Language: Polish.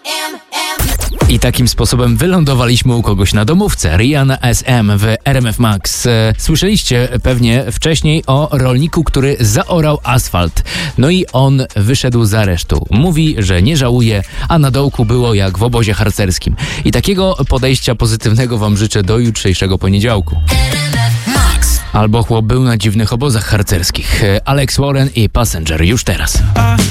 I takim sposobem wylądowaliśmy u kogoś na domówce. Rihanna SM w RMF Max. Słyszeliście pewnie wcześniej o rolniku, który zaorał asfalt. No i on wyszedł z aresztu. Mówi, że nie żałuje, a na dołku było jak w obozie harcerskim. I takiego podejścia pozytywnego wam życzę do jutrzejszego poniedziałku. Albo chłop był na dziwnych obozach harcerskich. Alex Warren i Passenger już teraz.